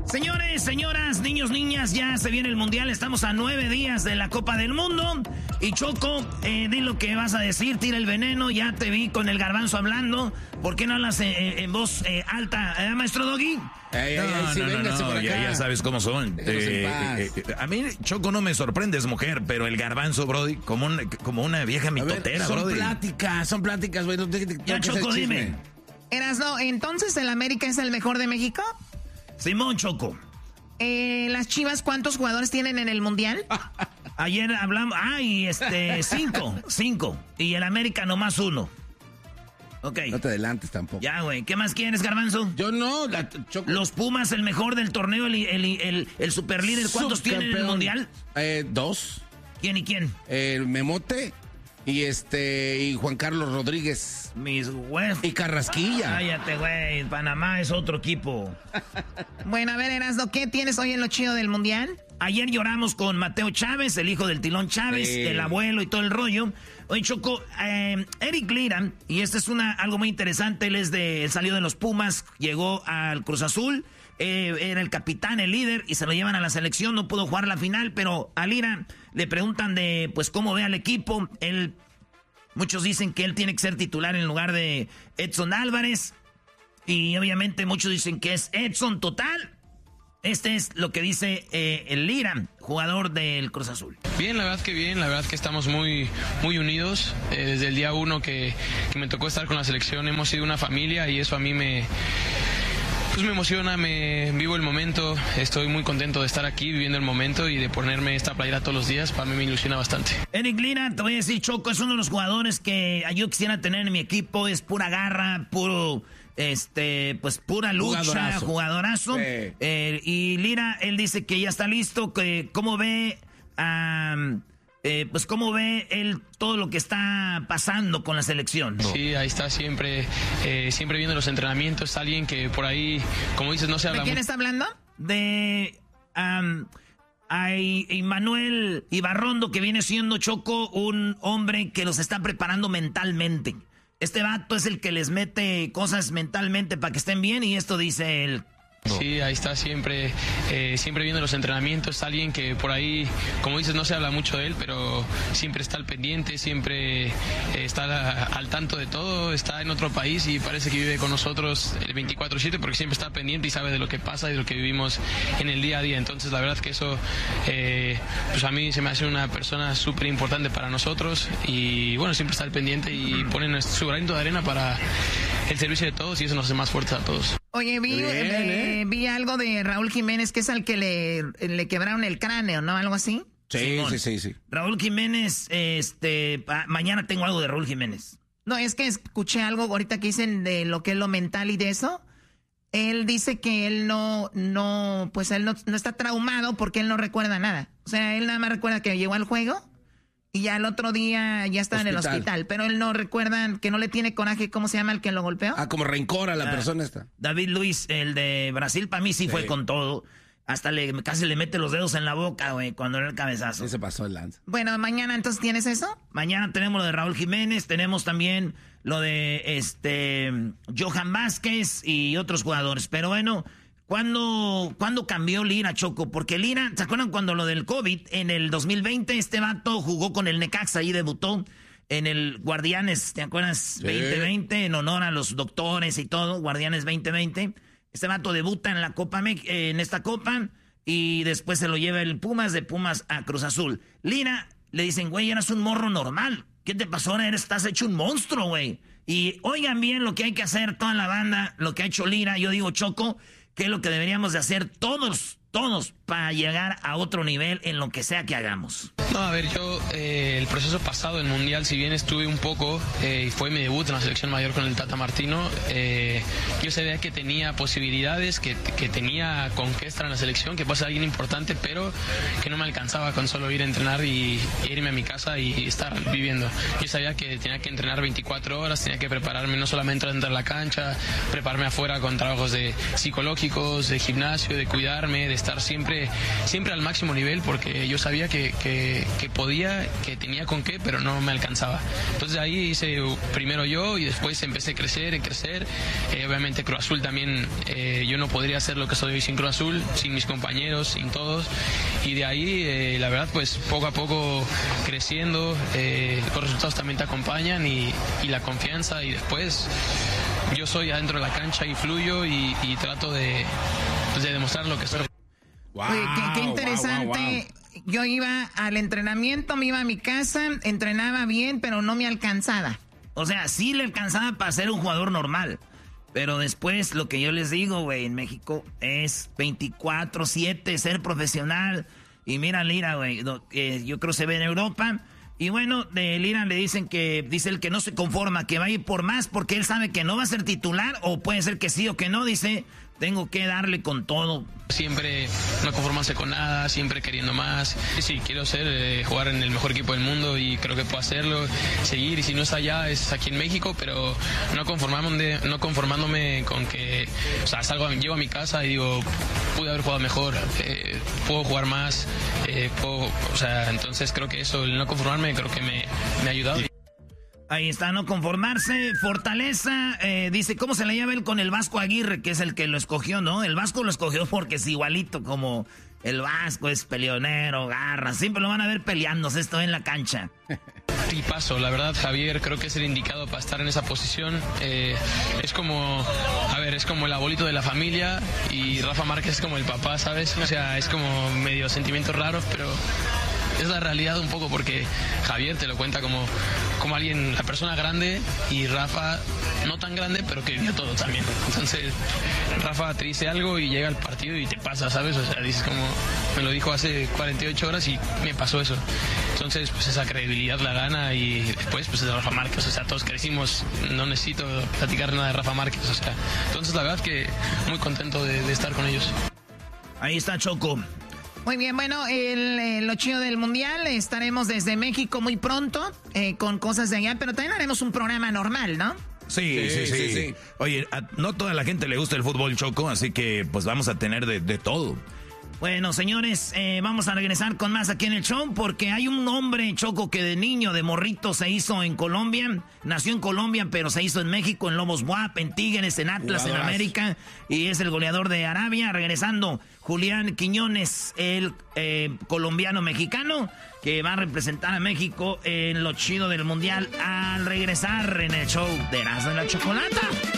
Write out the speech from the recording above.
Señores, señoras, niños, niñas, ya se viene el Mundial. Estamos a 9 días de la Copa del Mundo. Y Choco, di lo que vas a decir, tira el veneno. Ya te vi con el Garbanzo hablando. ¿Por qué no hablas en voz alta, maestro Doggy? No, ya sabes cómo son. A mí, Choco, no me sorprendes, mujer, pero el Garbanzo, brody, como una vieja mitotera, brody. Son pláticas, güey. Ya, Choco, dime. Erasno, ¿entonces el América es el mejor de México? Simón, Choco. ¿Las Chivas cuántos jugadores tienen en el Mundial? Ayer hablamos... 5. Y el América nomás 1. Ok. No te adelantes tampoco. Ya, güey. ¿Qué más quieres, Garbanzo? Yo no, Choco. Los Pumas, el mejor del torneo, el superlíder. ¿Cuántos tienen en el Mundial? 2. ¿Quién y quién? Memote y Juan Carlos Rodríguez. Mis güeyes. Y Carrasquilla. Cállate, güey. Panamá es otro equipo. Bueno, a ver, Erasno, ¿qué tienes hoy en lo chido del Mundial? Ayer lloramos con Mateo Chávez, el hijo del Tilón Chávez, el abuelo y todo el rollo. Oye, Choco, Eric Lira, y este es algo muy interesante, él salió de los Pumas, llegó al Cruz Azul, era el capitán, el líder, y se lo llevan a la selección, no pudo jugar la final, pero a Lira le preguntan de, pues, cómo ve al equipo. Muchos dicen que él tiene que ser titular en lugar de Edson Álvarez, y obviamente muchos dicen que es Edson total. Este es lo que dice el Lira, jugador del Cruz Azul. Bien, la verdad que estamos muy, muy unidos. Desde el día 1 que me tocó estar con la selección hemos sido una familia y eso a mí me emociona, vivo el momento, estoy muy contento de estar aquí viviendo el momento y de ponerme esta playera todos los días, para mí me ilusiona bastante. Eric Lira, te voy a decir, Choco, es uno de los jugadores que yo quisiera tener en mi equipo, es pura garra, puro... pues pura lucha, jugadorazo. Sí. Y Lira, él dice que ya está listo, que cómo ve, pues cómo ve él todo lo que está pasando con la selección. Sí, ahí está siempre viendo los entrenamientos, alguien que por ahí, como dices, no se habla. ¿De quién está hablando? De Manuel Ibarrondo, que viene siendo, Choco, un hombre que los está preparando mentalmente. Este vato es el que les mete cosas mentalmente para que estén bien y esto dice él. Sí, ahí está siempre viendo los entrenamientos, alguien que por ahí, como dices, no se habla mucho de él, pero siempre está al pendiente, siempre está al tanto de todo, está en otro país y parece que vive con nosotros el 24/7 porque siempre está pendiente y sabe de lo que pasa y de lo que vivimos en el día a día. Entonces la verdad que eso pues a mí se me hace una persona súper importante para nosotros y bueno, siempre está al pendiente y pone su granito de arena para el servicio de todos y eso nos hace más fuertes a todos. Oye, vi algo de Raúl Jiménez, que es al que le quebraron el cráneo, ¿no? ¿Algo así? Sí. Raúl Jiménez, mañana tengo algo de Raúl Jiménez. No, es que escuché algo ahorita que dicen de lo que es lo mental y de eso. Él dice que él no está traumado porque él no recuerda nada. O sea, él nada más recuerda que llegó al juego y ya el otro día ya estaba en el hospital. Pero él no recuerda, que no le tiene coraje, ¿cómo se llama el que lo golpeó? Como rencor a la persona esta. David Luiz, el de Brasil, para mí sí fue con todo. Hasta casi le mete los dedos en la boca, güey, cuando era el cabezazo. Sí se pasó el lanza. Bueno, mañana entonces ¿tienes eso? Mañana tenemos lo de Raúl Jiménez, tenemos también lo de Johan Vázquez y otros jugadores. Pero bueno, ¿cuándo cambió Lira, Choco? Porque Lira, ¿se acuerdan cuando lo del COVID? En el 2020 este vato jugó con el Necaxa y debutó en el Guardianes, ¿te acuerdas? Sí. 2020, en honor a los doctores y todo, Guardianes 2020. Este vato debuta en la Copa, en esta Copa, y después se lo lleva el Pumas, de Pumas a Cruz Azul. Lira, le dicen, güey, eras un morro normal. ¿Qué te pasó? Ahora estás hecho un monstruo, güey. Y oigan bien lo que hay que hacer toda la banda, lo que ha hecho Lira. Yo digo, Choco, que es lo que deberíamos de hacer todos para llegar a otro nivel en lo que sea que hagamos. No, a ver, yo el proceso pasado, el Mundial, si bien estuve un poco, y fue mi debut en la selección mayor con el Tata Martino, yo sabía que tenía posibilidades, que tenía con qué estar en la selección, que puede ser alguien importante, pero que no me alcanzaba con solo ir a entrenar y irme a mi casa y estar viviendo. Yo sabía que tenía que entrenar 24 horas, tenía que prepararme no solamente dentro de la cancha, prepararme afuera con trabajos psicológicos, de gimnasio, de cuidarme, de estar siempre al máximo nivel, porque yo sabía que podía, que tenía con qué, pero no me alcanzaba. Entonces ahí hice primero yo y después empecé a crecer. Obviamente Cruz Azul también, yo no podría hacer lo que soy hoy sin Cruz Azul, sin mis compañeros, sin todos. Y de ahí, la verdad, pues poco a poco creciendo, los resultados también te acompañan y la confianza, y después yo soy adentro de la cancha y fluyo y trato de demostrar lo que soy. Wow, oye, qué interesante. Wow. Yo iba al entrenamiento, me iba a mi casa, entrenaba bien, pero no me alcanzaba. O sea, sí le alcanzaba para ser un jugador normal. Pero después, lo que yo les digo, güey, en México es 24/7, ser profesional. Y mira, Lira, güey, yo creo se ve en Europa. Y bueno, de Lira le dicen que, dice el que no se conforma, que va a ir por más porque él sabe que no va a ser titular, o puede ser que sí o que no, dice, tengo que darle con todo. Siempre no conformarse con nada, siempre queriendo más. Sí, quiero jugar en el mejor equipo del mundo y creo que puedo hacerlo, seguir, y si no es allá, es aquí en México, pero no conformándome con que, o sea, llego a mi casa y digo, pude haber jugado mejor, puedo jugar más, o sea, entonces creo que eso, el no conformarme, creo que me ha ayudado. Ahí está, no conformarse, fortaleza, dice, ¿cómo se le lleva él con el Vasco Aguirre, que es el que lo escogió, no? El Vasco lo escogió porque es igualito como el Vasco, es peleonero, garra, siempre lo van a ver peleándose esto en la cancha. Tipazo, la verdad, Javier, creo que es el indicado para estar en esa posición. Es como el abuelito de la familia, y Rafa Márquez es como el papá, ¿sabes? O sea, es como medio sentimientos raros, pero es la realidad un poco, porque Javier te lo cuenta como alguien, la persona grande, y Rafa no tan grande, pero que vivió todo también. Entonces, Rafa te dice algo y llega al partido y te pasa, ¿sabes? O sea, dices como, me lo dijo hace 48 horas y me pasó eso. Entonces, pues esa credibilidad la gana, y después, pues es de Rafa Márquez. O sea, todos crecimos, no necesito platicar nada de Rafa Márquez, o sea. Entonces, la verdad que muy contento de estar con ellos. Ahí está Choco. Muy bien, bueno, lo chido del Mundial, estaremos desde México muy pronto con cosas de allá, pero también haremos un programa normal, ¿no? Sí. Oye, no toda la gente le gusta el fútbol, Choco, así que pues vamos a tener de todo. Bueno, señores, vamos a regresar con más aquí en el show, porque hay un hombre, Choco, que de niño, de morrito, se hizo en Colombia, nació en Colombia, pero se hizo en México, en Lobos WAP, en Tigres, en Atlas, en América, y es el goleador de Arabia. Regresando, Julián Quiñones, el colombiano-mexicano, que va a representar a México en lo chido del Mundial al regresar en el show de Erasmo y la Chocolata.